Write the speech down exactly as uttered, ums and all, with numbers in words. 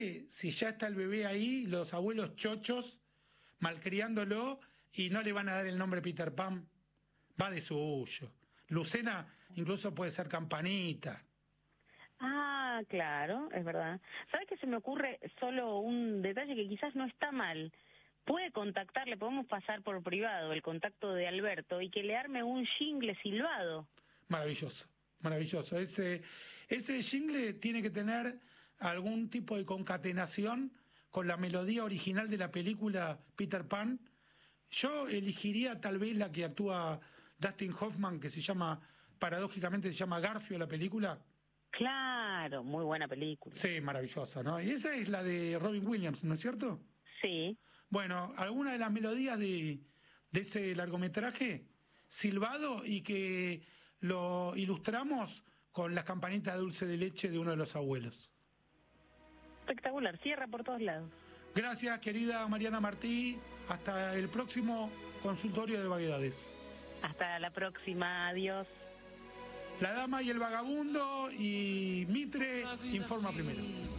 Eh, Si ya está el bebé ahí, los abuelos chochos malcriándolo y no le van a dar el nombre Peter Pan, va de suyo. Lucena incluso puede ser Campanita. Ah, claro, es verdad. ¿Sabes que se me ocurre solo un detalle que quizás no está mal? Puede contactarle, podemos pasar por privado el contacto de Alberto y que le arme un jingle silbado. Maravilloso, maravilloso. Ese, ese jingle tiene que tener algún tipo de concatenación con la melodía original de la película Peter Pan. Yo elegiría tal vez la que actúa Dustin Hoffman, que se llama, paradójicamente se llama Garfio la película. Claro, muy buena película. Sí, maravillosa, ¿no? Y esa es la de Robin Williams, ¿no es cierto? Sí. Bueno, alguna de las melodías de, de ese largometraje, silbado, y que lo ilustramos con las campanitas de dulce de leche de uno de los abuelos. Espectacular, cierra por todos lados. Gracias, querida Mariana Martí. Hasta el próximo consultorio de vaguedades. Hasta la próxima, adiós. La Dama y el Vagabundo y Mitre informa primero.